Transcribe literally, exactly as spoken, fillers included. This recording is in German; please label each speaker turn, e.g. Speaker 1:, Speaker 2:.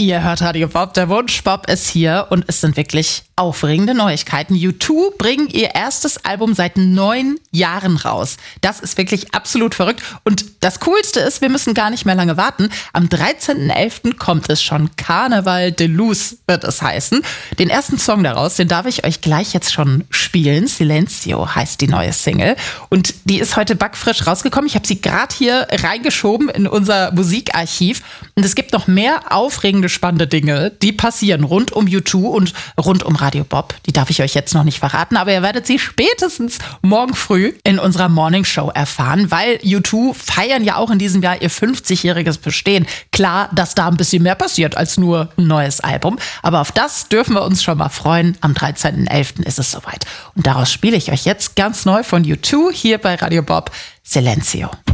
Speaker 1: Ihr hört Radio Bob, der Wunschbob ist hier und es sind wirklich aufregende Neuigkeiten. U zwei bringen ihr erstes Album seit neun Jahren raus. Das ist wirklich absolut verrückt und das Coolste ist, wir müssen gar nicht mehr lange warten. Am dreizehnten elften kommt es schon. Carnaval de Luz wird es heißen. Den ersten Song daraus, den darf ich euch gleich jetzt schon spielen. Silencio heißt die neue Single und die ist heute backfrisch rausgekommen. Ich habe sie gerade hier reingeschoben in unser Musikarchiv und es gibt noch mehr aufregende, spannende Dinge, die passieren rund um U zwei und rund um Radio Bob. Die darf ich euch jetzt noch nicht verraten, aber ihr werdet sie spätestens morgen früh in unserer Morning Show erfahren, weil U zwei feiern ja auch in diesem Jahr ihr fünfzigjähriges Bestehen. Klar, dass da ein bisschen mehr passiert als nur ein neues Album, aber auf das dürfen wir uns schon mal freuen. Am dreizehnten elften ist es soweit. Und daraus spiele ich euch jetzt ganz neu von U zwei hier bei Radio Bob, Silencio.